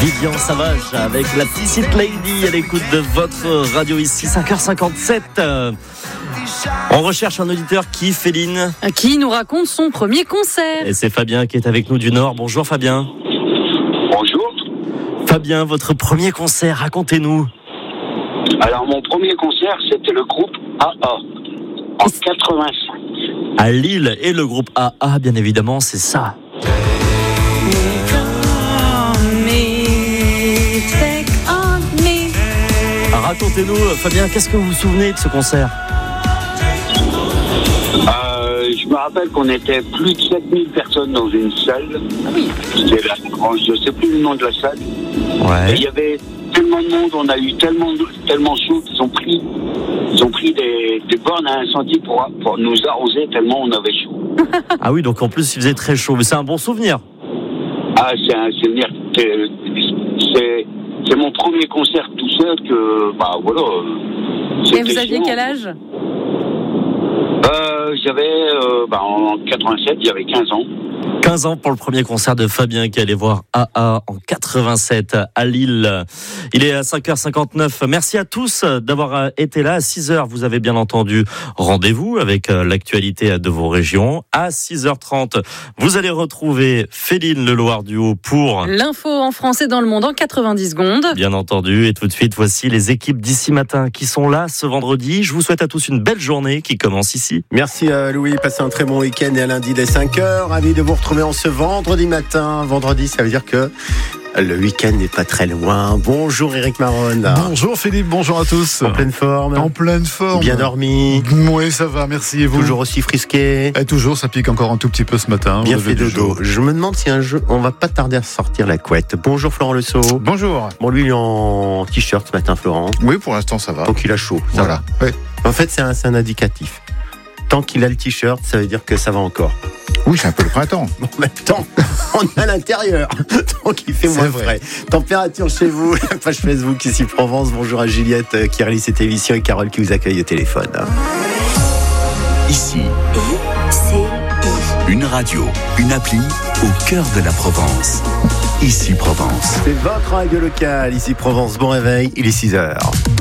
Vivian Savage avec la petite Lady à l'écoute de votre radio ici, 5h57. On recherche un auditeur Féline, qui nous raconte son premier concert. Et c'est Fabien qui est avec nous du Nord. Bonjour Fabien. Bonjour. Fabien, votre premier concert, racontez-nous. Alors mon premier concert, c'était le groupe AA en 85. À Lille, et le groupe AA, bien évidemment, c'est ça. Racontez-nous, Fabien, qu'est-ce que vous vous souvenez de ce concert ? Je me rappelle qu'on était plus de 7000 personnes dans une salle. Oui. C'était je ne sais plus le nom de la salle. Ouais. Et il y avait tellement de monde, on a eu tellement chaud qu'ils ont pris des bornes à incendie pour nous arroser tellement on avait chaud. Ah oui, donc en plus il faisait très chaud, mais c'est un bon souvenir. Ah, c'est un souvenir. C'est mon premier concert tout seul que, voilà. Et vous aviez quel âge ? J'avais, en 87, j'avais 15 ans. 15 ans pour le premier concert de Fabien qui allait voir AA en 87 à Lille. Il est à 5h59. Merci à tous d'avoir été là. À 6h, vous avez bien entendu, rendez-vous avec l'actualité de vos régions. À 6h30, vous allez retrouver Féline Le Loir du Haut pour l'info en français dans le monde en 90 secondes. Bien entendu. Et tout de suite, voici les équipes d'ici matin qui sont là ce vendredi. Je vous souhaite à tous une belle journée qui commence ici. Merci Louis. Passez un très bon week-end et à lundi dès 5h. Ravi de vous retrouver en ce vendredi matin. Vendredi, ça veut dire que le week-end n'est pas très loin. Bonjour Eric Maron. Bonjour Philippe, bonjour à tous. En pleine forme. En pleine forme. Bien dormi. Oui, ça va, merci. Et vous ? Toujours aussi frisqué. Et toujours, ça pique encore un tout petit peu ce matin. Bien fait dodo. Je me demande si un jeu, on va pas tarder à sortir la couette. Bonjour Florent Le Sceau. Bonjour. Bon, lui, il est en t-shirt ce matin, Florent. Oui, pour l'instant, ça va. Donc il a chaud. Ça voilà. va. Ouais. En fait, c'est un indicatif. Tant qu'il a le t-shirt, ça veut dire que ça va encore. Oui, c'est un peu le printemps. En même temps, on est à l'intérieur, donc il fait moins frais. Température chez vous, la page Facebook ici Provence. Bonjour à Juliette qui réalise cette émission et Carole qui vous accueille au téléphone. Ici, une radio, une appli au cœur de la Provence. Ici Provence. C'est votre radio locale, ici Provence. Bon réveil, il est 6h.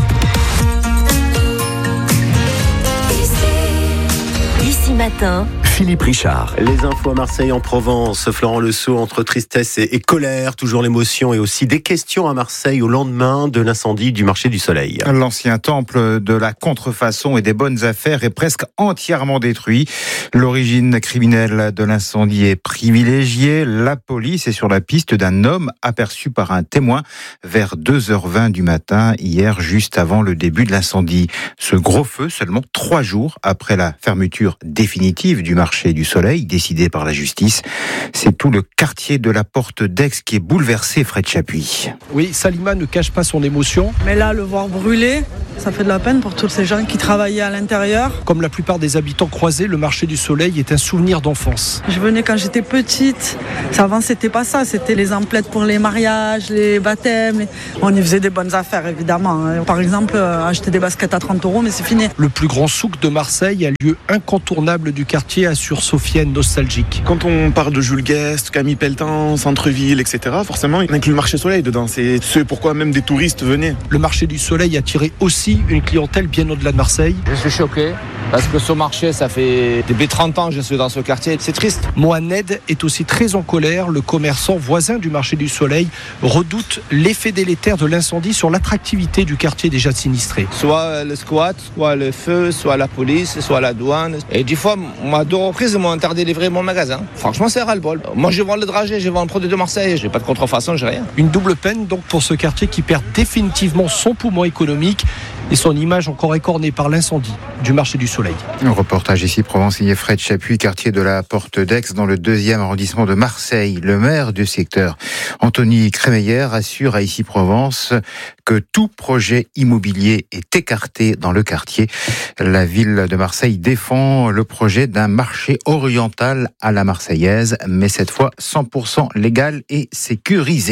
Ici matin, Philippe Richard. Les infos à Marseille en Provence. Florent Le Sceau, entre tristesse et colère, toujours l'émotion et aussi des questions à Marseille au lendemain de l'incendie du marché du Soleil. L'ancien temple de la contrefaçon et des bonnes affaires est presque entièrement détruit. L'origine criminelle de l'incendie est privilégiée. La police est sur la piste d'un homme aperçu par un témoin vers 2h20 du matin, hier, juste avant le début de l'incendie. Ce gros feu, seulement 3 jours après la fermeture définitive du marché du Soleil, décidé par la justice. C'est tout le quartier de la Porte d'Aix qui est bouleversé, Fred Chapuis. Oui, Salima ne cache pas son émotion. Mais là, le voir brûler, ça fait de la peine pour tous ces gens qui travaillaient à l'intérieur. Comme la plupart des habitants croisés, le marché du Soleil est un souvenir d'enfance. Je venais quand j'étais petite. Avant, c'était pas ça. C'était les emplettes pour les mariages, les baptêmes. On y faisait des bonnes affaires, évidemment. Par exemple, acheter des baskets à 30 €, mais c'est fini. Le plus grand souk de Marseille, un lieu incontournable du quartier, assure Sofiane, nostalgique. Quand on parle de Jules Guest, Camille Pelletan, centre-ville, etc., forcément, il inclut le marché Soleil dedans. C'est ce pourquoi même des touristes venaient. Le marché du Soleil a attiré aussi une clientèle bien au-delà de Marseille. Je suis choqué parce que ce marché, ça fait depuis 30 ans que je suis dans ce quartier. C'est triste. Mohamed est aussi très en colère. Le commerçant voisin du marché du Soleil redoute l'effet délétère de l'incendie sur l'attractivité du quartier déjà sinistré. Soit le squat, soit le feu, soit la police, soit la douane. Et des fois, à 2 reprises, ils m'ont interdit de livrer mon magasin. Franchement, c'est ras-le-bol. Moi, je vends le dragé, je vends le produit de Marseille. J'ai pas de contrefaçon, j'ai rien. Une double peine donc pour ce quartier qui perd définitivement son poumon économique et son image encore écornée par l'incendie du marché du Soleil. Un reportage ici, Provence, signé Fred Chapuis, quartier de la Porte d'Aix, dans le 2e arrondissement de Marseille. Le maire du secteur, Anthony Crémeyer, assure à ici Provence que tout projet immobilier est écarté dans le quartier. La ville de Marseille défend le projet d'un marché oriental à la marseillaise, mais cette fois 100% légal et sécurisé.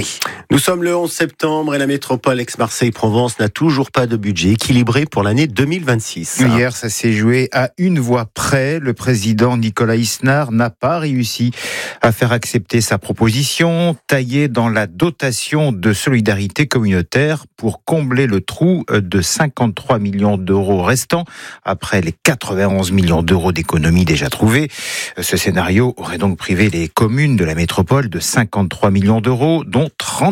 Nous sommes le 11 septembre et la métropole Aix-Marseille-Provence n'a toujours pas de budget équilibré pour l'année 2026. Hier, ça s'est joué à une voix près. Le président Nicolas Isnard n'a pas réussi à faire accepter sa proposition, taillée dans la dotation de solidarité communautaire pour combler le trou de 53 millions d'euros restants après les 91 millions d'euros d'économies déjà trouvées. Ce scénario aurait donc privé les communes de la métropole de 53 millions d'euros, dont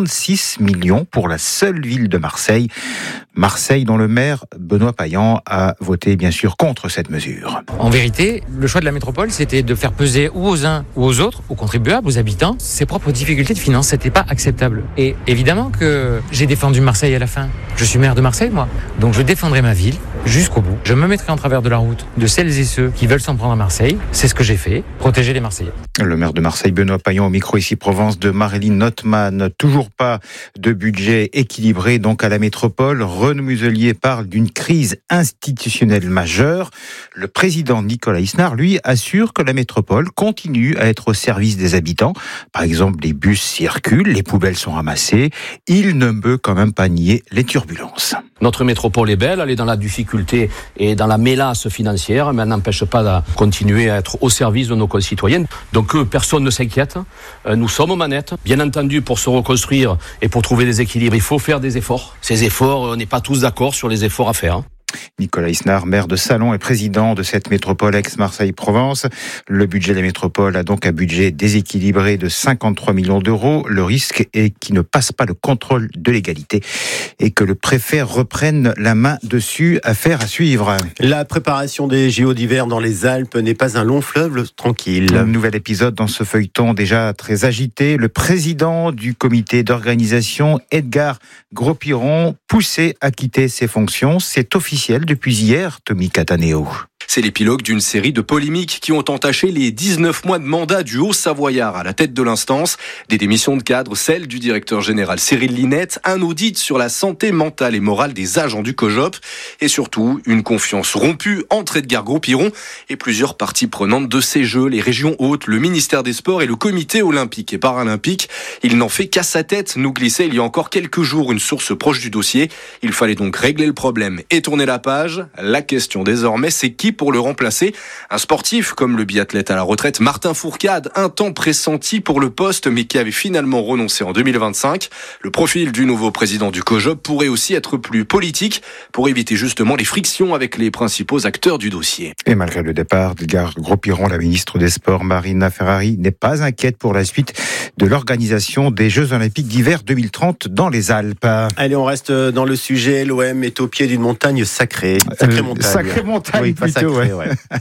36 millions pour la seule ville de Marseille. Marseille, dont le maire Benoît Payan a voté bien sûr contre cette mesure. En vérité, le choix de la métropole, c'était de faire peser ou aux uns ou aux autres, aux contribuables, aux habitants, ses propres difficultés de finances. C'était pas acceptable. Et évidemment que j'ai défendu Marseille à la fin. Je suis maire de Marseille, moi. Donc je défendrai ma ville jusqu'au bout. Je me mettrai en travers de la route de celles et ceux qui veulent s'en prendre à Marseille. C'est ce que j'ai fait. Protéger les Marseillais. Le maire de Marseille, Benoît Payan, au micro ici Provence de Marilyn Notman. Toujours pas de budget équilibré donc à la métropole. Renaud Muselier parle d'une crise institutionnelle majeure. Le président Nicolas Isnard, lui, assure que la métropole continue à être au service des habitants. Par exemple, les bus circulent, les poubelles sont ramassées. Il ne peut quand même pas nier les turbulences. Notre métropole est belle, elle est dans la difficulté et dans la mélasse financière, mais elle n'empêche pas de continuer à être au service de nos concitoyens. Donc personne ne s'inquiète, nous sommes aux manettes. Bien entendu, pour se reconstruire et pour trouver des équilibres, il faut faire des efforts. Ces efforts, on n'est pas tous d'accord sur les efforts à faire. Nicolas Isnard, maire de Salon et président de cette métropole Aix-Marseille-Provence. Le budget de la métropole a donc un budget déséquilibré de 53 millions d'euros. Le risque est qu'il ne passe pas le contrôle de l'égalité et que le préfet reprenne la main dessus. Affaire à suivre. La préparation des JO d'hiver dans les Alpes n'est pas un long fleuve tranquille. Un nouvel épisode dans ce feuilleton déjà très agité. Le président du comité d'organisation, Edgar Gros-Piron, poussé à quitter ses fonctions. C'est officiel depuis hier, Tommy Cataneo. C'est l'épilogue d'une série de polémiques qui ont entaché les 19 mois de mandat du Haut-Savoyard à la tête de l'instance. Des démissions de cadre, celle du directeur général Cyril Linette, un audit sur la santé mentale et morale des agents du COJOP et surtout une confiance rompue entre Edgar Gros-Piron et plusieurs parties prenantes de ces Jeux, les régions hautes, le ministère des Sports et le comité olympique et paralympique. Il n'en fait qu'à sa tête, nous glissait il y a encore quelques jours une source proche du dossier. Il fallait donc régler le problème et tourner la page. La question désormais, c'est qui pour le remplacer. Un sportif comme le biathlète à la retraite Martin Fourcade, un temps pressenti pour le poste mais qui avait finalement renoncé en 2025. Le profil du nouveau président du COJOP pourrait aussi être plus politique pour éviter justement les frictions avec les principaux acteurs du dossier. Et malgré le départ d'Edgar Gros-Piron, la ministre des Sports Marina Ferrari n'est pas inquiète pour la suite de l'organisation des Jeux Olympiques d'hiver 2030 dans les Alpes. Allez, on reste dans le sujet. L'OM est au pied d'une montagne sacrée. Sacrée montagne, oui, plutôt. Ouais.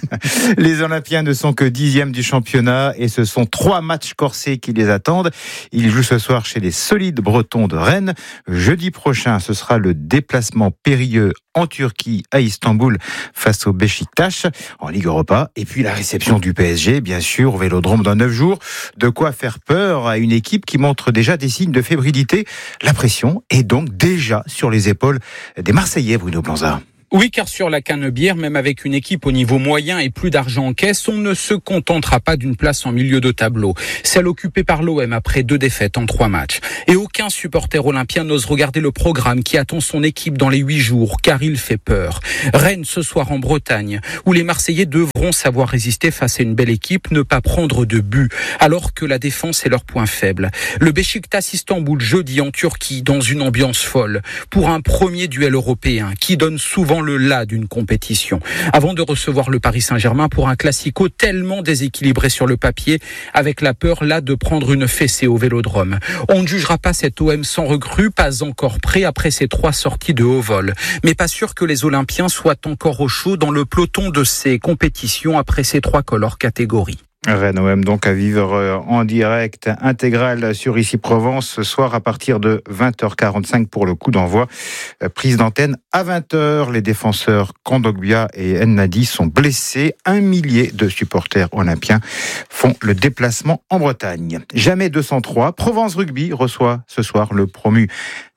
Les Olympiens ne sont que 10e du championnat et ce sont 3 matchs corsés qui les attendent. Ils jouent ce soir chez les solides Bretons de Rennes. Jeudi prochain, ce sera le déplacement périlleux en Turquie, à Istanbul, face au Beşiktaş en Ligue Europa. Et puis la réception du PSG, bien sûr, au Vélodrome dans 9 jours. De quoi faire peur à une équipe qui montre déjà des signes de fébrilité. La pression est donc déjà sur les épaules des Marseillais, Bruno Blanza. Oui, car sur la Canebière, même avec une équipe au niveau moyen et plus d'argent en caisse, on ne se contentera pas d'une place en milieu de tableau. Celle occupée par l'OM après 2 défaites en 3 matchs. Et aucun supporter olympien n'ose regarder le programme qui attend son équipe dans les 8 jours, car il fait peur. Rennes ce soir en Bretagne, où les Marseillais devront savoir résister face à une belle équipe, ne pas prendre de but, alors que la défense est leur point faible. Le Beşiktaş Istanbul jeudi en Turquie, dans une ambiance folle, pour un premier duel européen qui donne souvent le là d'une compétition, avant de recevoir le Paris Saint-Germain pour un classico tellement déséquilibré sur le papier, avec la peur là de prendre une fessée au Vélodrome. On ne jugera pas cet OM sans recrue, pas encore prêt après ses 3 sorties de haut vol, mais pas sûr que les Olympiens soient encore au chaud dans le peloton de ces compétitions après ces 3 colors catégories. Rennes OM donc à vivre en direct intégral sur Ici Provence ce soir à partir de 20h45 pour le coup d'envoi. Prise d'antenne à 20h. Les défenseurs Kondogbia et Ennadi sont blessés. 1 millier de supporters olympiens font le déplacement en Bretagne. Jamais 203. Provence Rugby reçoit ce soir le promu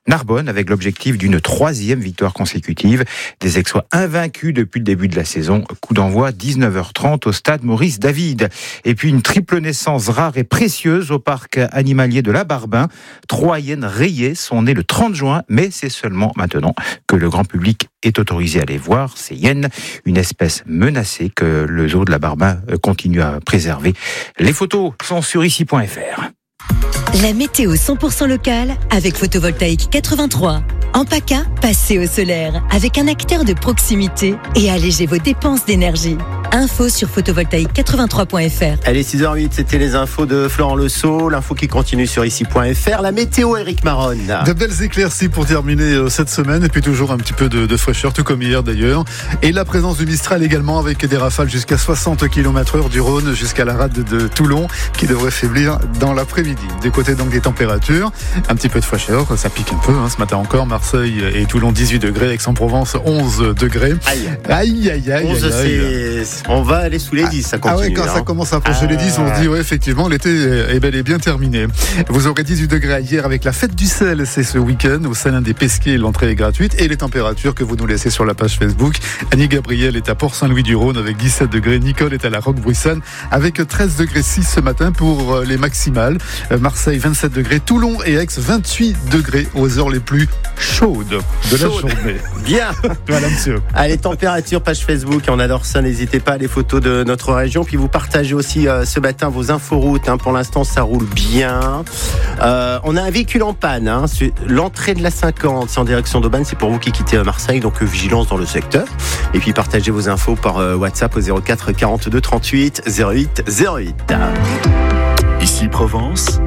Narbonne avec l'objectif d'une 3e victoire consécutive. Des Aixois invaincus depuis le début de la saison. Coup d'envoi 19h30 au stade Maurice David. Et puis une triple naissance rare et précieuse au parc animalier de la Barbin. 3 hyènes rayées sont nées le 30 juin, mais c'est seulement maintenant que le grand public est autorisé à les voir. Ces hyènes, une espèce menacée que le zoo de la Barbin continue à préserver. Les photos sont sur ici.fr. La météo 100% locale avec Photovoltaïque 83. En PACA, passez au solaire avec un acteur de proximité et allégez vos dépenses d'énergie. Info sur photovoltaïque83.fr. Allez, 6h08, c'était les infos de Florent Le Sceau. L'info qui continue sur ici.fr. La météo, Eric Maronne. De belles éclaircies pour terminer cette semaine et puis toujours un petit peu de fraîcheur, tout comme hier d'ailleurs. Et la présence du Mistral également avec des rafales jusqu'à 60 km/h du Rhône jusqu'à la rade de Toulon qui devrait faiblir dans l'après-midi. Du côté donc des températures, un petit peu de fraîcheur, ça pique un peu ce matin encore. Marseille et Toulon 18 degrés, Aix-en-Provence 11 degrés. Aïe. 11, on va aller sous les 10, ça continue. Ah ouais, quand ça commence à approcher les 10, on se dit ouais, effectivement, l'été est bel et bien terminé. Vous aurez 18 degrés hier avec la fête du sel, c'est ce week-end au Salin des Pesquets, l'entrée est gratuite et les températures que vous nous laissez sur la page Facebook. Annie Gabriel est à Port-Saint-Louis-du-Rhône avec 17 degrés, Nicole est à la Roquebrune avec 13 degrés 6 ce matin pour les maximales. Marseille 27 degrés, Toulon et Aix 28 degrés aux heures les plus chaudes de la journée. Bien. Voilà, monsieur. Allez, température, page Facebook, on adore ça, n'hésitez pas à les photos de notre région, puis vous partagez aussi ce matin vos inforoutes, pour l'instant ça roule bien. On a un véhicule en panne, l'entrée de la 50, c'est en direction d'Aubagne, c'est pour vous qui quittez Marseille, donc vigilance dans le secteur. Et puis partagez vos infos par WhatsApp au 04 42 38 08 08. Ici Provence.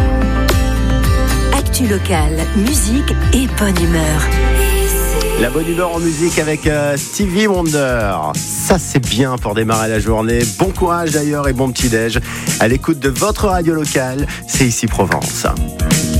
Actu locale, musique et bonne humeur. La bonne humeur en musique avec Stevie Wonder. Ça, c'est bien pour démarrer la journée. Bon courage d'ailleurs et bon petit-déj. À l'écoute de votre radio locale, c'est ici Provence.